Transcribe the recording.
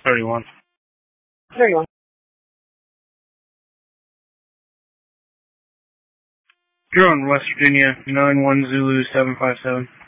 31. 31. You're on West Virginia, 91 Zulu 757.